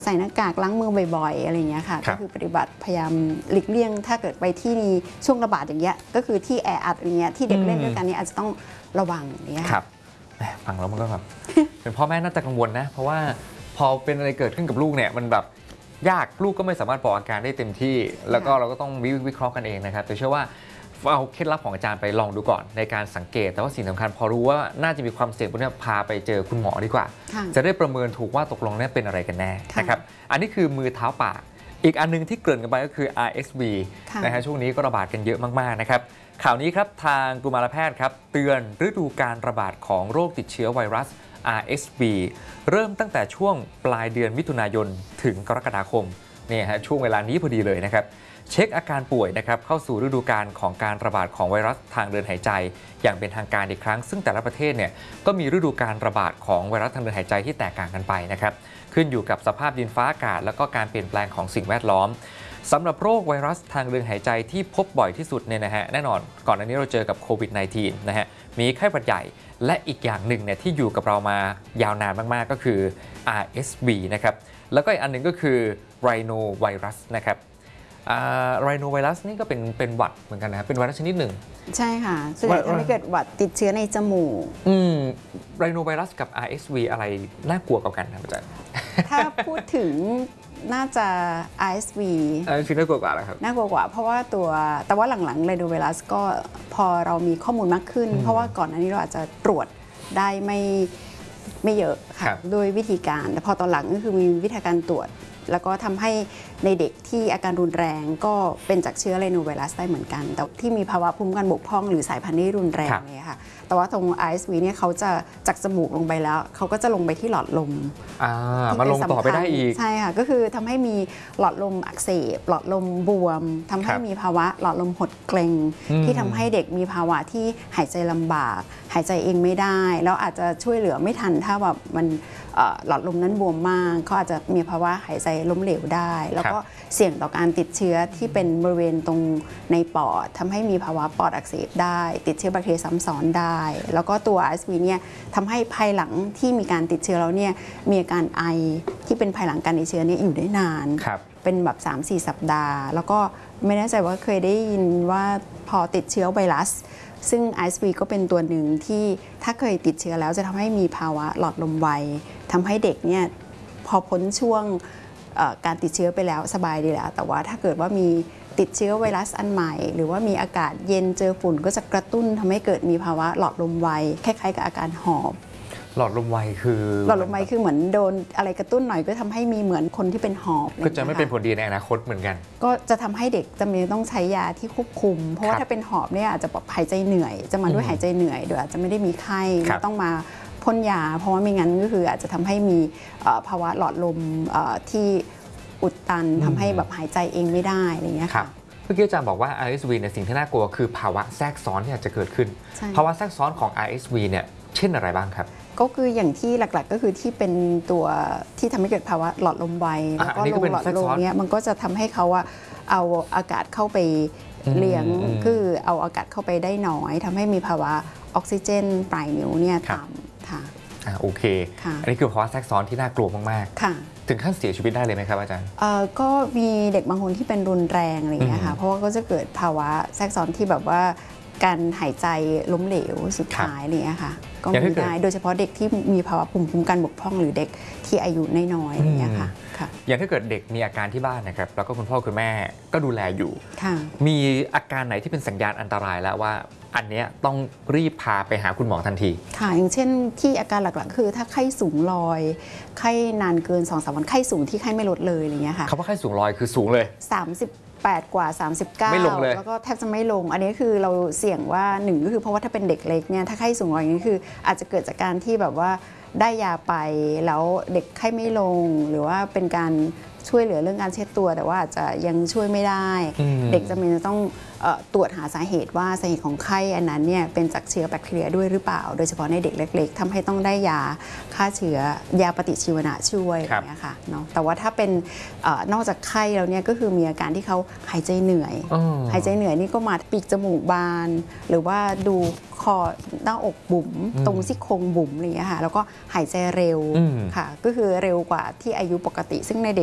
ใส่หน้ากากล้างมือบ่อยๆอะไรเงี้ยค่ะก็คือปฏิบัติพยายามหลีกเลี่ยงถ้าเกิดไปที่มีช่วงระบาดอย่างเงี้ยก็คือที่แออัดอย่างเงี้ยที่เด็กเล่นด้วยกันนี้อาจจะต้องระวังอย่างเงี้ยครับฟังแล้วมันก็แบบเป็นพ่อแม่น่าจะกังวลนะเพราะว่าพอเป็นอะไรเกิดขึ้นกับลูกเนี่ยมันแบบยากลูกก็ไม่สามารถบอกอาการได้เต็มที่แล้วก็เราก็ต้องวิเคราะห์กันเองนะครับแต่เชื่อว่าเอาเคล็ดลับของอาจารย์ไปลองดูก่อนในการสังเกตแต่ว่าสิ่งสำคัญพอรู้ว่าน่าจะมีความเสี่ยงพวกนี้พาไปเจอคุณหมอดีกว่าจะได้ประเมินถูกว่าตกลงเนี่ยเป็นอะไรกันแน่นะครับอันนี้คือมือเท้าปากอีกอันนึงที่เกริ่นกันไปก็คือ RSV นะฮะช่วงนี้ก็ระบาดกันเยอะมากๆนะครับข่าวนี้ครับทางกุมารแพทย์ครับเตือนฤดูการระบาดของโรคติดเชื้อไวรัส RSV เริ่มตั้งแต่ช่วงปลายเดือนมิถุนายนถึงกรกฎาคมนี่ฮะช่วงเวลานี้พอดีเลยนะครับเช็คอาการป่วยนะครับเข้าสู่ฤดูกาลของการระบาดของไวรัสทางเดินหายใจอย่างเป็นทางการอีกครั้งซึ่งแต่ละประเทศเนี่ยก็มีฤดูการระบาดของไวรัสทางเดินหายใจที่แตกต่างกันไปนะครับขึ้นอยู่กับสภาพดินฟ้าอากาศแล้วก็การเปลี่ยนแปลงของสิ่งแวดล้อมสำหรับโรคไวรัสทางเดินหายใจที่พบบ่อยที่สุดเนี่ยนะฮะแน่นอนก่อนหน้านี้เราเจอกับโควิด -19 นะฮะมีไข้หวัดใหญ่และอีกอย่างหนึ่งเนี่ยที่อยู่กับเรามายาวนานมากๆก็คือ RSV นะครับแล้วก็อีกอันหนึ่งก็คือไรโนไวรัสนะครับไรโนไวรัสนี่ก็เป็นหวัดเหมือนกันนะครับเป็นไวรัสชนิดหนึ่งใช่ค่ะส่วนใหญ่ทำให้เกิดหวัดติดเชื้อในจมูกไรโนไวรัสกับ RSV อะไรน่ากลัวกว่ากันครับอาจารย์ถ้าพูดถึงน่าจะ RSV น่ากลัวกว่าครับน่ากลัวกว่าเพราะว่าแต่ว่าหลังๆไรโนไวรัสก็พอเรามีข้อมูลมากขึ้นเพราะว่าก่อนหน้านี้เราอาจจะตรวจได้ไม่เยอะค่ะโดยวิธีการแต่พอตอนหลังก็คือมีวิธีการตรวจแล้วก็ทำให้ในเด็กที่อาการรุนแรงก็เป็นจากเชื้อไรโนไวรัสได้เหมือนกันแต่ที่มีภาวะภูมิคุ้มกันบกพร่องหรือสายพันธุ์ที่รุนแรงเนี่ยค่ะแต่ว่าตรง RSV เนี่ยเขาจะจากจมูกลงไปแล้วเขาก็จะลงไปที่หลอดลมมาลงต่อไปได้อีกใช่ค่ะก็คือทำให้มีหลอดลมอักเสบหลอดลมบวมทำให้มีภาวะหลอดลมหดเกร็งที่ทำให้เด็กมีภาวะที่หายใจลำบากหายใจเองไม่ได้แล้วอาจจะช่วยเหลือไม่ทันถ้าแบบมันหลอดลมนั้นบวมมากเขาอาจจะมีภาวะหายใจล้มเหลวได้แล้วก็เสี่ยงต่อการติดเชื้อที่เป็นบริเวณตรงในปอดทำให้มีภาวะปอดอักเสบได้ติดเชื้อแบคทีเรียซ้ำซ้อนได้แล้วก็ตัว RSV เนี่ยทำให้ภายหลังที่มีการติดเชื้อแล้วเนี่ยมีอาการไอที่เป็นภายหลังการติดเชื้อเนี่ยอยู่ได้นานเป็นแบบ 3-4 สัปดาห์แล้วก็ไม่แน่ใจว่าเคยได้ยินว่าพอติดเชื้อไวรัสซึ่ง RSV ก็เป็นตัวหนึ่งที่ถ้าเคยติดเชื้อแล้วจะทำให้มีภาวะหลอดลมไวทำให้เด็กเนี่ยพอพ้นช่วงการติดเชื้อไปแล้วสบายดีแล้วแต่ว่าถ้าเกิดว่ามีติดเชื้อไวรัสอันใหม่หรือว่ามีอากาศเย็นเจอฝุ่นก็จะกระตุ้นทำให้เกิดมีภาวะหลอดลมไวคล้ายๆกับอาการหอบหลอดลมไวคือหลอดลมไวคือเหมือนโดนอะไรกระตุ้นหน่อยก็ทำให้มีเหมือนคนที่เป็นหอบก็จะไม่เป็นผลดีในอนาคตเหมือนกันก็จะทำให้เด็กจำเป็นต้องใช้ยาที่ควบคุมเพราะว่าถ้าเป็นหอบเนี่ยอาจจะหายใจเหนื่อยจะมาด้วยหายใจเหนื่อยโดยอาจจะไม่ได้มีไข้ต้องมาพ่นยาเพราะว่าไม่งั้นก็คืออาจจะทำให้มีภาวะหลอดลมที่อุดตันทำให้แบบหายใจเองไม่ได้อะไรเงี้ยค่ะเมื่อกี้อาจารย์บอกว่า RSV เนี่ยสิ่งที่น่ากลัวคือภาวะแทรกซ้อนที่อาจจะเกิดขึ้นภาวะแทรกซ้อนของ RSV เนี่ยเช่นอะไรบ้างครับก็คืออย่างที่หลักๆก็คือที่เป็นตัวที่ทำให้เกิดภาวะหลอดลมไวแล้วก็ลงหลอดลมเนี่ยมันก็จะทำให้เขาเอาอากาศเข้าไปเลี้ยงคือเอาอากาศเข้าไปได้น้อยทำให้มีภาวะออกซิเจนปลายนิ้วเนี่ยต่ำค่ะโอเคอันนี้คือภาวะแทรกซ้อนที่น่ากลัวมากๆค่ะถึงขั้นเสียชีวิตได้เลยไหมครับอาจารย์ก็มีเด็กบางคนที่เป็นรุนแรงอะไรอย่างเงี้ยค่ะเพราะว่าก็จะเกิดภาวะแทรกซ้อนที่แบบว่าการหายใจล้มเหลวสุดท้ายเนี่ยค่ะก็มีได้โดยเฉพาะเด็กที่มีภาวะภูมิคุ้มกันบกพร่องหรือเด็กที่อายุน้อยๆอย่างเงี้ยค่ะอย่างถ้าเกิดเด็กมีอาการที่บ้านนะครับแล้วก็คุณพ่อคุณแม่ก็ดูแลอยู่มีอาการไหนที่เป็นสัญญาณอันตรายแล้วว่าอันนี้ต้องรีบพาไปหาคุณหมอทันทีค่ะอย่างเช่นที่อาการหลักๆคือถ้าไข้สูงลอยไข้นานเกิน 2-3 วันไข้สูงที่ไข้ไม่ลดเลยอะไรเงี้ยค่ะคำว่าไข้สูงลอยคือสูงเลย 38 กว่า 39 ไม่ลงเลยแล้วก็แทบจะไม่ลงอันนี้คือเราเสี่ยงว่า1ก็คือเพราะว่าถ้าเป็นเด็กเล็กเนี่ยถ้าไข้สูงลอยอย่างนี้คืออาจจะเกิดจากการที่แบบว่าได้ยาไปแล้วเด็กไข้ไม่ลงหรือว่าเป็นการช่วยเหลือเรื่องการเช็ดตัวแต่ว่าอาจจะยังช่วยไม่ได้ เด็กจำเป็นจะต้องตรวจหาสาเหตุว่าสาเหตุของไข้อันนั้นเนี่ยเป็นจากเชื้อแบคทีเรียด้วยหรือเปล่า โดยเฉพาะในเด็กเล็กๆทำให้ต้องได้ยาฆ่าเชื้อยาปฏิชีวนะช่วยอย่างเงี้ยค่ะเนาะแต่ว่าถ้าเป็นนอกจากไข้แล้วเนี่ยก็คือมีอาการที่เขาหายใจเหนื่อยหายใจเหนื่อยนี่ก็มาปีกจมูกบาน หรือว่าดูคอหน้าอกบุ๋มตรงซี่โครงบุ๋มอะไรอย่างเงี้ยค่ะแล้วก็หายใจเร็วค่ะก็คือเร็วกว่าที่อายุปกติซึ่งในเด็ก